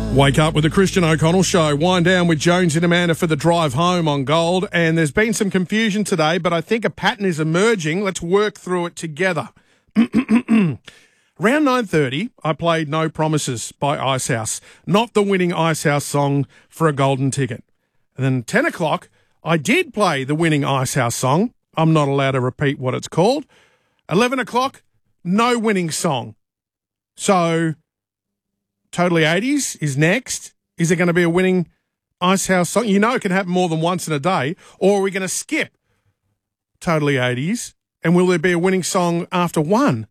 Wake up with the Christian O'Connell Show. Wind down with Jones and Amanda for the drive home on Gold. And there's been some confusion today, but I think a pattern is emerging. Let's work through it together. Around 9:30, I played No Promises by Icehouse, not the winning Icehouse song for a golden ticket. And then 10 o'clock, I did play the winning Icehouse song. I'm not allowed to repeat what it's called. 11 o'clock, no winning song. So, Totally 80s is next. Is there going to be a winning Icehouse song? You know it can happen more than once in a day. Or are we going to skip Totally 80s? And will there be a winning song after one?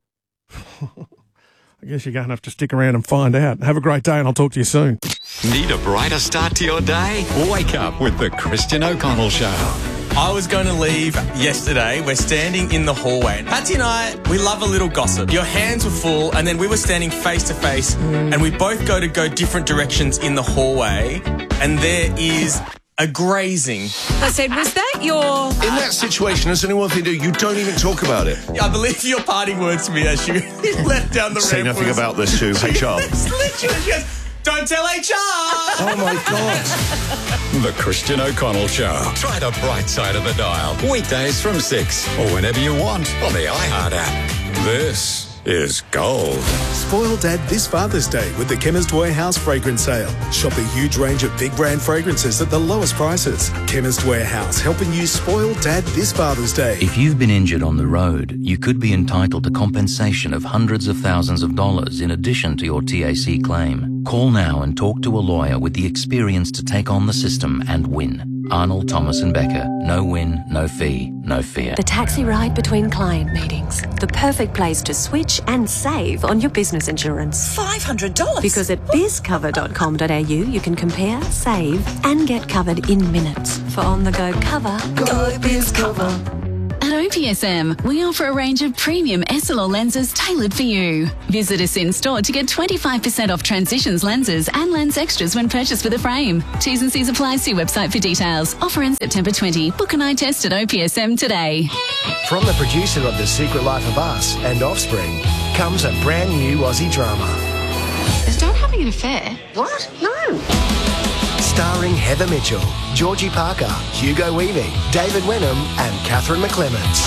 I guess you're going to have to stick around and find out. Have a great day and I'll talk to you soon. Need a brighter start to your day? Wake up with the Christian O'Connell Show. I was going to leave yesterday. We're standing in the hallway. Patsy and I, we love a little gossip. Your hands were full and then we were standing face to face and we both go different directions in the hallway and there is a grazing. I said, was that your... In that situation, as anyone can do, you don't even talk about it. I believe your parting words to me as you left down the ramp. Say nothing about this to HR. It's literally, she goes, don't tell HR! Oh, my God. The Christian O'Connell Show. Try the bright side of the dial. Weekdays from 6 or whenever you want on the iHeart app. This is Gold. Spoil Dad this Father's Day with the Chemist Warehouse fragrance sale. Shop a huge range of big brand fragrances at the lowest prices. Chemist Warehouse, helping you spoil Dad this Father's Day. If you've been injured on the road, you could be entitled to compensation of hundreds of thousands of dollars in addition to your TAC claim. Call now and talk to a lawyer with the experience to take on the system and win. Arnold, Thomas and Becker. No win, no fee, no fear. The taxi ride between client meetings. The perfect place to switch and save on your business insurance. $500? Because at bizcover.com.au you can compare, save and get covered in minutes. For on-the-go cover, go BizCover. At OPSM, we offer a range of premium SLR lenses tailored for you. Visit us in-store to get 25% off Transitions lenses and lens extras when purchased with a frame. T's and C's apply. See website for details. Offer ends September 20. Book an eye test at OPSM today. From the producer of The Secret Life of Us and Offspring comes a brand new Aussie drama. Is Dad having an affair? What? No. Starring Heather Mitchell, Georgie Parker, Hugo Weaving, David Wenham and Catherine McClements.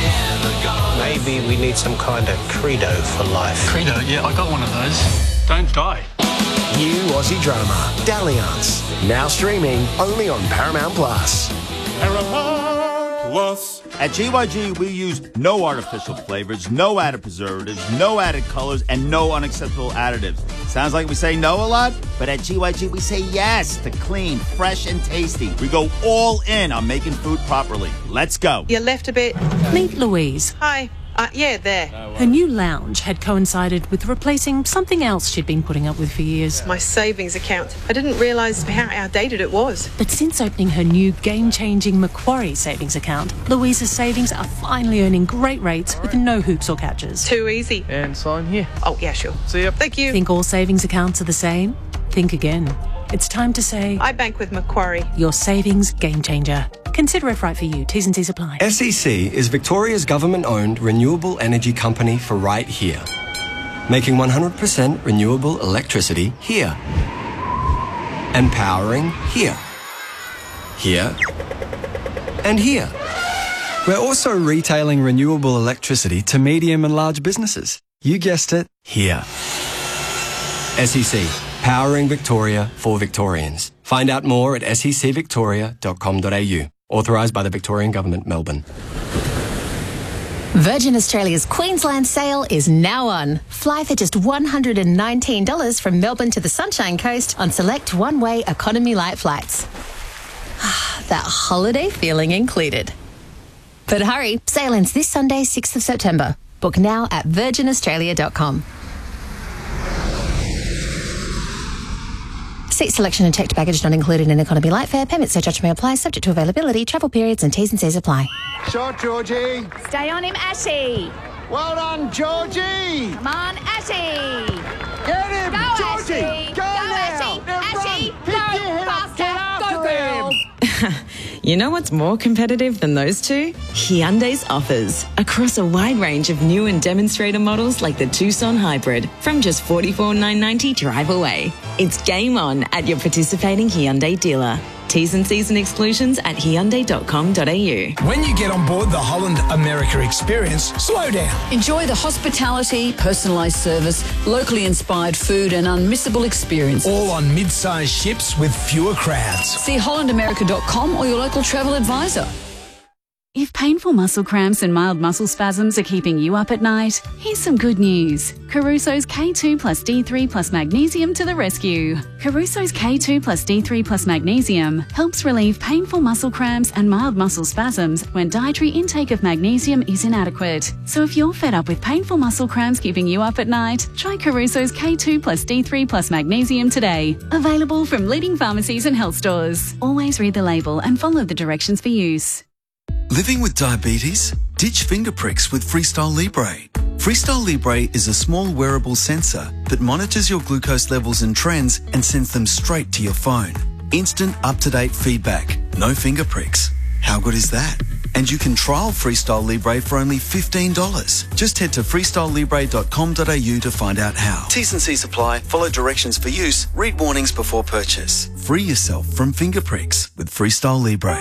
Maybe we need some kind of credo for life. Credo? Yeah, I got one of those. Don't die. New Aussie drama, Dalliance. Now streaming only on Paramount Plus. Paramount Plus. At GYG, we use no artificial flavors, no added preservatives, no added colors, and no unacceptable additives. Sounds like we say no a lot, but at GYG, we say yes to clean, fresh, and tasty. We go all in on making food properly. Let's go. You left a bit. Meet Louise. Hi. Yeah, there. Her new lounge had coincided with replacing something else she'd been putting up with for years. My savings account. I didn't realise how outdated it was. But since opening her new game-changing Macquarie savings account, Louise's savings are finally earning great rates with no hoops or catches. Too easy. And sign here. Oh, yeah, sure. See ya. Thank you. Think all savings accounts are the same? Think again. It's time to say... I bank with Macquarie. Your savings game changer. Consider if right for you. T's and C's apply. SEC is Victoria's government-owned renewable energy company for right here. Making 100% renewable electricity here. And powering here. Here. And here. We're also retailing renewable electricity to medium and large businesses. You guessed it, here. SEC. Powering Victoria for Victorians. Find out more at secvictoria.com.au. Authorised by the Victorian Government, Melbourne. Virgin Australia's Queensland sale is now on. Fly for just $119 from Melbourne to the Sunshine Coast on select one-way economy light flights. That holiday feeling included. But hurry, sale ends this Sunday, 6th of September. Book now at virginaustralia.com. Seat selection and checked baggage not included in economy light fare. Permit surcharge may apply, subject to availability, travel periods and T's and C's apply. Shot, Georgie. Stay on him, Ashy. Well done, Georgie. Come on, Ashy. Get him, Go, Georgie. Ashy. Go now. Ashy. Now Ashy. run. Pick your head up. Get after him. You know what's more competitive than those two? Hyundai's offers. Across a wide range of new and demonstrator models like the Tucson Hybrid from just $44,990 drive away. It's game on at your participating Hyundai dealer. T's and C's and exclusions at Hyundai.com.au. When you get on board the Holland America experience, slow down. Enjoy the hospitality, personalised service, locally inspired food and unmissable experience. All on mid-sized ships with fewer crowds. See hollandamerica.com or your local travel advisor. If painful muscle cramps and mild muscle spasms are keeping you up at night, here's some good news. Caruso's K2 plus D3 plus magnesium to the rescue. Caruso's K2 plus D3 plus magnesium helps relieve painful muscle cramps and mild muscle spasms when dietary intake of magnesium is inadequate. So if you're fed up with painful muscle cramps keeping you up at night, try Caruso's K2 plus D3 plus magnesium today. Available from leading pharmacies and health stores. Always read the label and follow the directions for use. Living with diabetes? Ditch finger pricks with Freestyle Libre. Freestyle Libre is a small wearable sensor that monitors your glucose levels and trends and sends them straight to your phone. Instant, up-to-date feedback. No finger pricks. How good is that? And you can trial Freestyle Libre for only $15. Just head to freestylelibre.com.au to find out how. T's and C's apply. Follow directions for use. Read warnings before purchase. Free yourself from finger pricks with Freestyle Libre.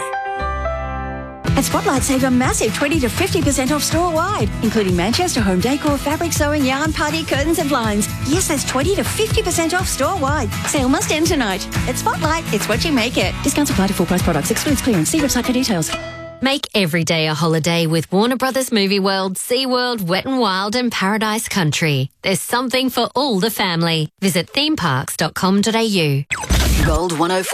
At Spotlight, save a massive 20 to 50% off store-wide, including Manchester home decor, fabric sewing, yarn, party, curtains and blinds. Yes, that's 20 to 50% off store-wide. Sale must end tonight. At Spotlight, it's what you make it. Discounts apply to full-price products. Excludes clearance. See website for details. Make every day a holiday with Warner Brothers Movie World, SeaWorld, Wet n Wild and Paradise Country. There's something for all the family. Visit themeparks.com.au. Gold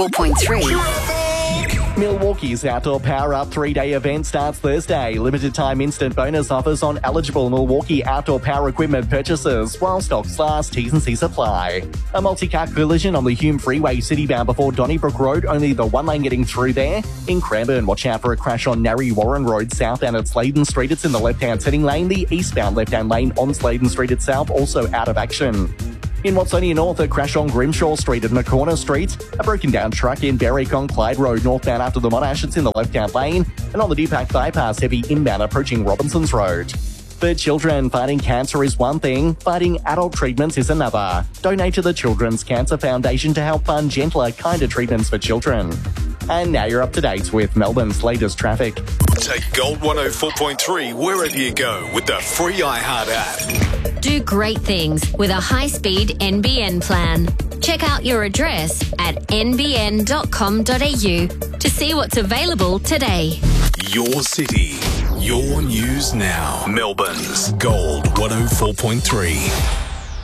104.3. Milwaukee's Outdoor Power Up 3-day event starts Thursday. Limited time instant bonus offers on eligible Milwaukee outdoor power equipment purchases while stocks last. T's and C's apply. A multi-car collision on the Hume Freeway citybound before Donnybrook Road. Only the one lane getting through there. In Cranbourne, watch out for a crash on Narry Warren Road southbound at Sladen Street. It's in the left-hand setting lane. The eastbound left-hand lane on Sladen Street itself also out of action. In Watsonia North, a crash on Grimshaw Street at Nakorna Street. A broken down truck in Berwick on Clyde Road, northbound after the Monash. It's in the left-hand lane. And on the Dupac bypass, heavy inbound approaching Robinson's Road. For children, fighting cancer is one thing, fighting adult treatments is another. Donate to the Children's Cancer Foundation to help fund gentler, kinder treatments for children. And now you're up to date with Melbourne's latest traffic. Take Gold 104.3 wherever you go with the free iHeart app. Do great things with a high-speed NBN plan. Check out your address at nbn.com.au to see what's available today. Your city, your news now. Melbourne's Gold 104.3.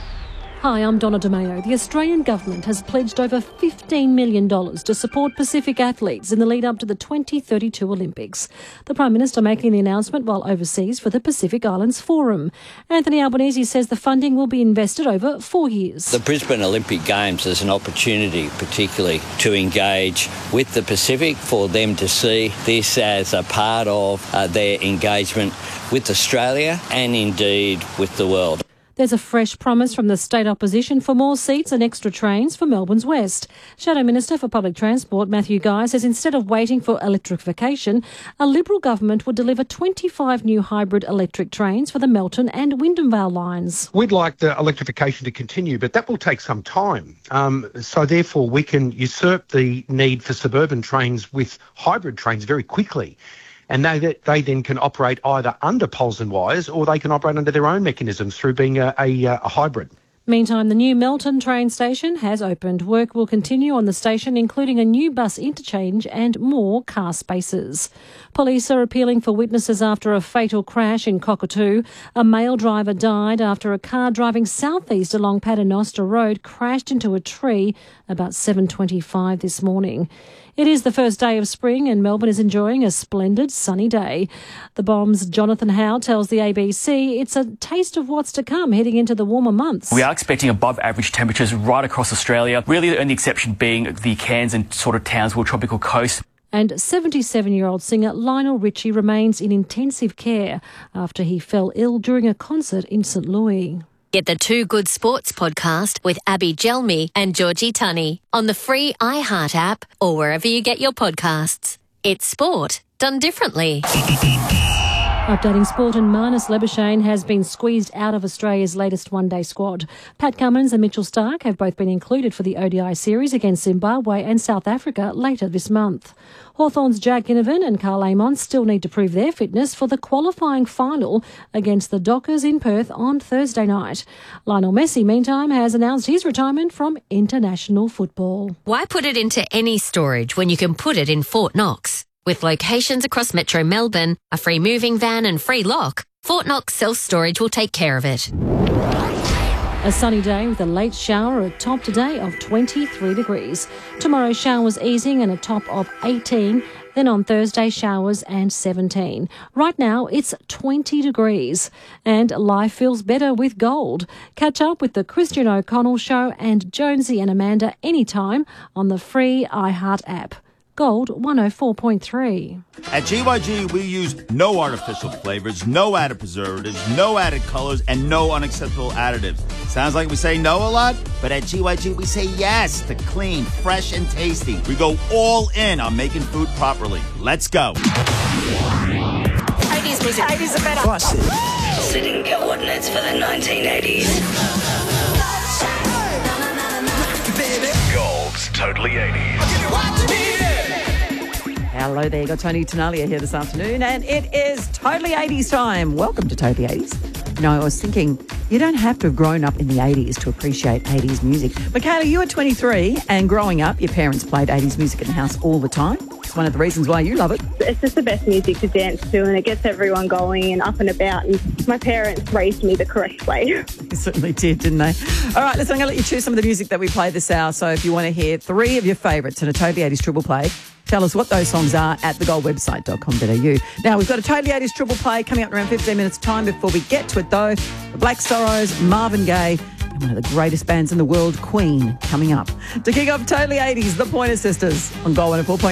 Hi, I'm Donna DeMayo. The Australian government has pledged over $15 million to support Pacific athletes in the lead up to the 2032 Olympics. The Prime Minister making the announcement while overseas for the Pacific Islands Forum. Anthony Albanese says the funding will be invested over 4 years. The Brisbane Olympic Games is an opportunity particularly to engage with the Pacific, for them to see this as a part of their engagement with Australia and indeed with the world. There's a fresh promise from the state opposition for more seats and extra trains for Melbourne's West. Shadow Minister for Public Transport, Matthew Guy, says instead of waiting for electrification, a Liberal government would deliver 25 new hybrid electric trains for the Melton and Wyndham Vale lines. We'd like the electrification to continue, but that will take some time. So therefore, we can usurp the need for suburban trains with hybrid trains very quickly. And they then can operate either under poles and wires, or they can operate under their own mechanisms through being a hybrid. Meantime, the new Melton train station has opened. Work will continue on the station, including a new bus interchange and more car spaces. Police are appealing for witnesses after a fatal crash in Cockatoo. A male driver died after a car driving southeast along Paternoster Road crashed into a tree about 7:25 this morning. It is the first day of spring and Melbourne is enjoying a splendid sunny day. The Bomb's Jonathan Howe tells the ABC it's a taste of what's to come heading into the warmer months. We are expecting above average temperatures right across Australia, really the only exception being the Cairns and sort of Townsville tropical coast. And 77-year-old singer Lionel Richie remains in intensive care after he fell ill during a concert in St Louis. Get the Two Good Sports podcast with Abby Gelmi and Georgie Tunney on the free iHeart app or wherever you get your podcasts. It's sport done differently. Updating sport, and Marnus Labuschagne has been squeezed out of Australia's latest one-day squad. Pat Cummins and Mitchell Starc have both been included for the ODI series against Zimbabwe and South Africa later this month. Hawthorn's Jack Ginnivan and Carl Amon still need to prove their fitness for the qualifying final against the Dockers in Perth on Thursday night. Lionel Messi, meantime, has announced his retirement from international football. Why put it into any storage when you can put it in Fort Knox? With locations across Metro Melbourne, a free moving van and free lock, Fort Knox Self-Storage will take care of it. A sunny day with a late shower, a top today of 23 degrees. Tomorrow, showers easing and a top of 18. Then on Thursday, showers and 17. Right now, it's 20 degrees. And life feels better with gold. Catch up with the Christian O'Connell Show and Jonesy and Amanda anytime on the free iHeart app. Gold 104.3. At GYG, we use no artificial flavors, no added preservatives, no added colors, and no unacceptable additives. Sounds like we say no a lot, but at GYG, we say yes to clean, fresh, and tasty. We go all in on making food properly. Let's go. 80s music. 80s are better. Setting coordinates for the 1980s. Gold's Totally 80s. Hello there, you got Tony Tenalia here this afternoon, and it is Totally 80s time. Welcome to Totally 80s. You know, I was thinking, you don't have to have grown up in the 80s to appreciate 80s music. Michaela, you were 23, and growing up, your parents played 80s music in the house all the time. It's one of the reasons why you love it. It's just the best music to dance to, and it gets everyone going and up and about, and my parents raised me the correct way. They certainly did, didn't they? All right, listen, I'm going to let you choose some of the music that we play this hour, so if you want to hear 3 of your favourites in a Totally 80s triple play, tell us what those songs are at thegoldwebsite.com.au. Now, we've got a Totally 80s triple play coming up in around 15 minutes' time. Before we get to it, though, the Black Sorrows, Marvin Gaye, and one of the greatest bands in the world, Queen, coming up. To kick off Totally 80s, the Pointer Sisters on Gold 104.3.